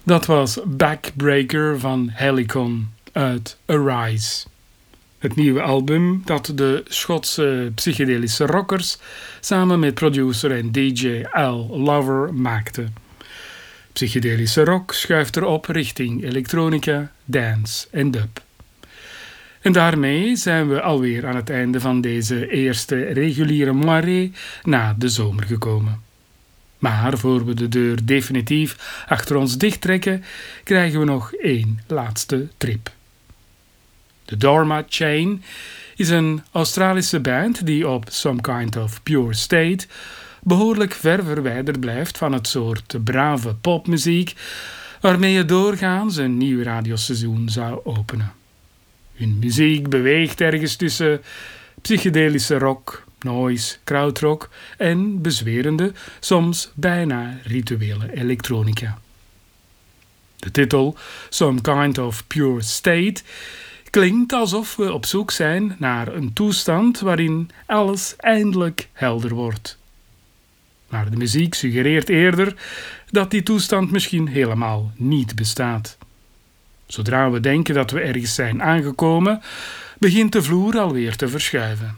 Dat was Backbreaker van Helicon uit Arise. Het nieuwe album dat de Schotse psychedelische rockers samen met producer en DJ Al Lover maakten. Psychedelische rock schuift erop richting elektronica, dance en dub. En daarmee zijn we alweer aan het einde van deze eerste reguliere moiré na de zomer gekomen. Maar voor we de deur definitief achter ons dichttrekken, krijgen we nog één laatste trip. The Dharma Chain is een Australische band die op Some Kind of Pure State behoorlijk ver verwijderd blijft van het soort brave popmuziek waarmee je doorgaans een nieuw radioseizoen zou openen. Hun muziek beweegt ergens tussen psychedelische rock, noise, krautrock en bezwerende, soms bijna rituele elektronica. De titel Some Kind of Pure State klinkt alsof we op zoek zijn naar een toestand waarin alles eindelijk helder wordt. Maar de muziek suggereert eerder dat die toestand misschien helemaal niet bestaat. Zodra we denken dat we ergens zijn aangekomen, begint de vloer alweer te verschuiven.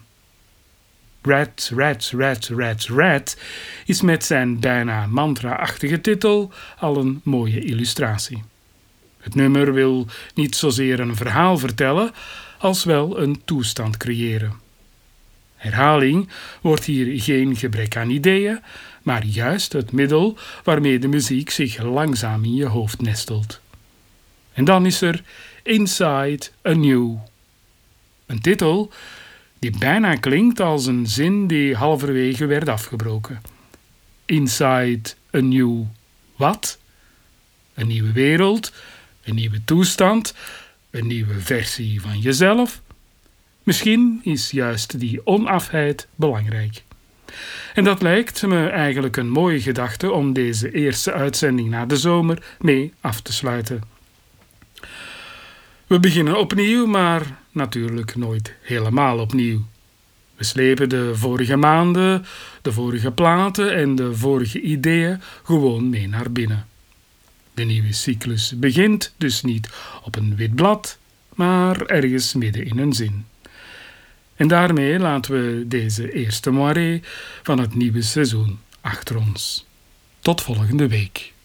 Rat, Rat, Rat, Rat, Rat is met zijn bijna mantra-achtige titel al een mooie illustratie. Het nummer wil niet zozeer een verhaal vertellen, als wel een toestand creëren. Herhaling wordt hier geen gebrek aan ideeën, maar juist het middel waarmee de muziek zich langzaam in je hoofd nestelt. En dan is er Inside a New. Een titel die bijna klinkt als een zin die halverwege werd afgebroken. Inside a New wat? Een nieuwe wereld, een nieuwe toestand, een nieuwe versie van jezelf? Misschien is juist die onafheid belangrijk. En dat lijkt me eigenlijk een mooie gedachte om deze eerste uitzending na de zomer mee af te sluiten. We beginnen opnieuw, maar natuurlijk nooit helemaal opnieuw. We slepen de vorige maanden, de vorige platen en de vorige ideeën gewoon mee naar binnen. De nieuwe cyclus begint dus niet op een wit blad, maar ergens midden in een zin. En daarmee laten we deze eerste moiré van het nieuwe seizoen achter ons. Tot volgende week.